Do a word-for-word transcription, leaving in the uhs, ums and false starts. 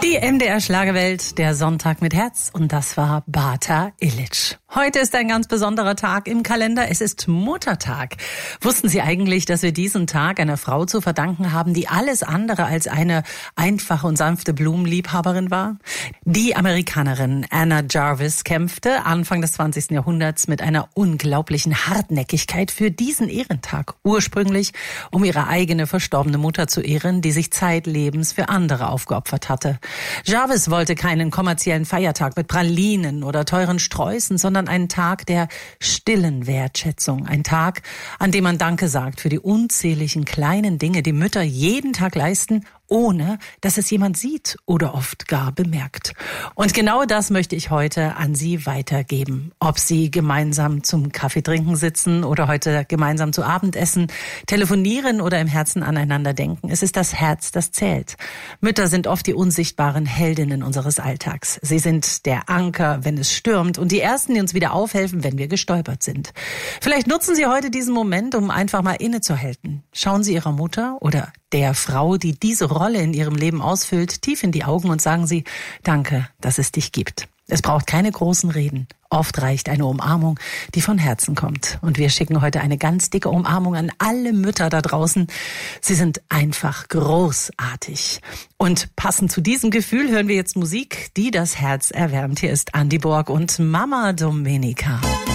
Die M D R Schlagerwelt, der Sonntag mit Herz, und das war Bata Illich. Heute ist ein ganz besonderer Tag im Kalender. Es ist Muttertag. Wussten Sie eigentlich, dass wir diesen Tag einer Frau zu verdanken haben, die alles andere als eine einfache und sanfte Blumenliebhaberin war? Die Amerikanerin Anna Jarvis kämpfte Anfang des zwanzigsten Jahrhunderts mit einer unglaublichen Hartnäckigkeit für diesen Ehrentag. Ursprünglich, um ihre eigene verstorbene Mutter zu ehren, die sich zeitlebens für andere aufgeopfert hatte. Jarvis wollte keinen kommerziellen Feiertag mit Pralinen oder teuren Sträußen, sondern einen Tag der stillen Wertschätzung. Ein Tag, an dem man Danke sagt für die unzähligen kleinen Dinge, die Mütter jeden Tag leisten, ohne dass es jemand sieht oder oft gar bemerkt. Und genau das möchte ich heute an Sie weitergeben. Ob Sie gemeinsam zum Kaffee trinken sitzen oder heute gemeinsam zu Abend essen, telefonieren oder im Herzen aneinander denken. Es ist das Herz, das zählt. Mütter sind oft die unsichtbaren Heldinnen unseres Alltags. Sie sind der Anker, wenn es stürmt, und die Ersten, die uns wieder aufhelfen, wenn wir gestolpert sind. Vielleicht nutzen Sie heute diesen Moment, um einfach mal innezuhalten. Schauen Sie Ihrer Mutter oder der Frau, die diese Rolle in ihrem Leben ausfüllt, tief in die Augen und sagen Sie: Danke, dass es dich gibt. Es braucht keine großen Reden. Oft reicht eine Umarmung, die von Herzen kommt. Und wir schicken heute eine ganz dicke Umarmung an alle Mütter da draußen. Sie sind einfach großartig. Und passend zu diesem Gefühl hören wir jetzt Musik, die das Herz erwärmt. Hier ist Andy Borg und Mama Domenica.